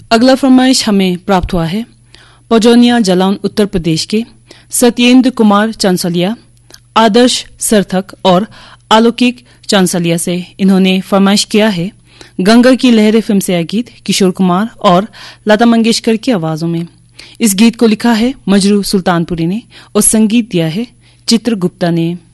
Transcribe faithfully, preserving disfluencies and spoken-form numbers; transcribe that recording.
अगला फरमाइश हमें प्राप्त हुआ है पौजोनिया जलौन उत्तर प्रदेश के सत्येंद्र कुमार चांसलिया, आदर्श सर्थक और अलौकिक चांसलिया से। इन्होंने फरमाइश किया है गंगा की लहरें फिल्म से यह गीत किशोर कुमार और लता मंगेशकर की आवाजों में। इस गीत को लिखा है मजरू सुल्तानपुरी ने और संगीत दिया है चित्रगुप्ता ने।